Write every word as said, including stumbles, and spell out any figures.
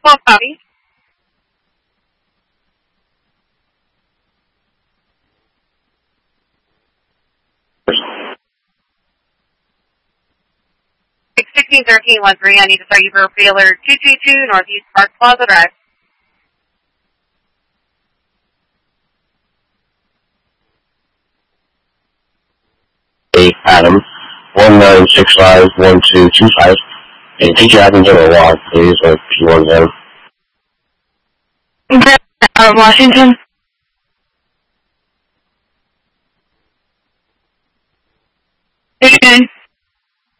twelve copy. sixteen thirteen one three, I need to start you for Feeler two two two Northeast Park Plaza Drive. Hey, Adam, one nine six five one two two five. Hey, take your Adam in a walk, please, or if you want them. Out of Washington. Okay.